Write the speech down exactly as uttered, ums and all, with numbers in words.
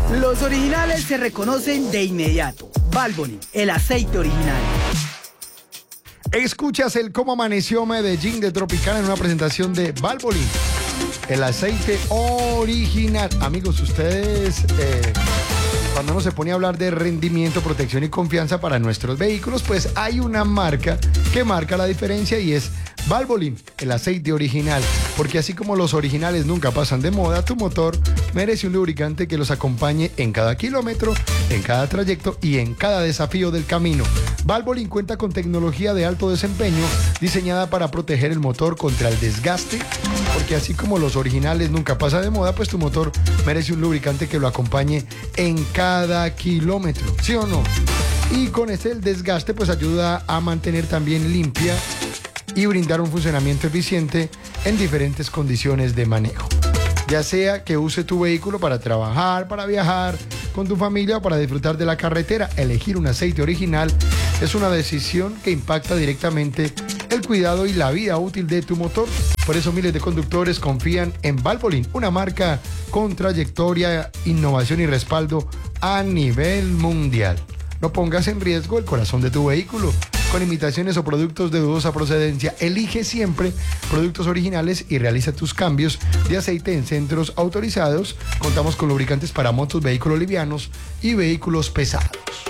Los originales se reconocen de inmediato. Valvoline, el aceite original. Escuchas el Cómo Amaneció Medellín de Tropicana en una presentación de Valvoline, el aceite original. Amigos, ustedes, eh, cuando uno se pone a hablar de rendimiento, protección y confianza para nuestros vehículos, pues hay una marca que marca la diferencia y es Valvoline, el aceite original. Porque así como los originales nunca pasan de moda, tu motor merece un lubricante que los acompañe en cada kilómetro, en cada trayecto y en cada desafío del camino. Valvoline cuenta con tecnología de alto desempeño diseñada para proteger el motor contra el desgaste, porque así como los originales nunca pasa de moda, pues tu motor merece un lubricante que lo acompañe en cada kilómetro, ¿sí o no? Y con este el desgaste pues ayuda a mantener también limpia y brindar un funcionamiento eficiente en diferentes condiciones de manejo. Ya sea que use tu vehículo para trabajar, para viajar con tu familia o para disfrutar de la carretera, elegir un aceite original es una decisión que impacta directamente el cuidado y la vida útil de tu motor. Por eso miles de conductores confían en Valvoline, una marca con trayectoria, innovación y respaldo a nivel mundial. No pongas en riesgo el corazón de tu vehículo con imitaciones o productos de dudosa procedencia. Elige siempre productos originales y realiza tus cambios de aceite en centros autorizados. Contamos con lubricantes para motos, vehículos livianos y vehículos pesados.